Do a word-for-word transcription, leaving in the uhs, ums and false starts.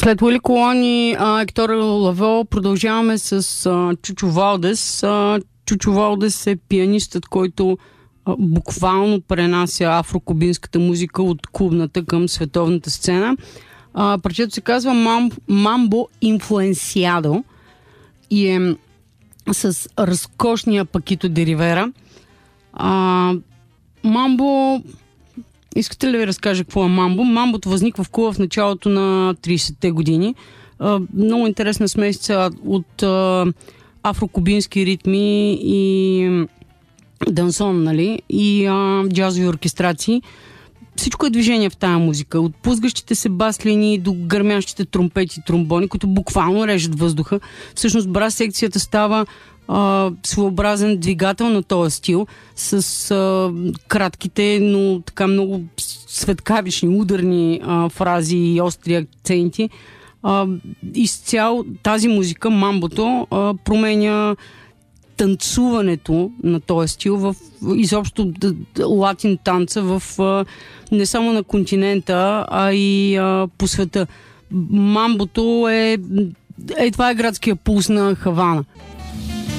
След Уили Колон и Ектор Лавьо продължаваме с а, Чучо Валдес. А, Чучо Валдес е пианистът, който а, буквално пренася афрокубинската музика от клубната към световната сцена. А, парчето се казва Мам, Мамбо Инфлуенсиадо и е с разкошния Пакито де Ривера. А, Мамбо... Искате ли да ви разкажа какво е мамбо? Мамбото възниква в Куба в началото на тридесетте години. А, много интересна смесица от а, афрокубински ритми и дансон, нали? И а, джазови оркестрации. Всичко е движение в тая музика. От пузгащите се бас-линии до гърмящите тромпети и тромбони, които буквално режат въздуха. Всъщност брас секцията става Uh, своеобразен двигател на този стил с uh, кратките, но така много светкавични, ударни uh, фрази и остри акценти. Uh, изцяло тази музика, мамбото, uh, променя танцуването на този стил в изобщо латин танца в uh, не само на континента, а и uh, по света. Мамбото е, е това е градския пулс на Хавана.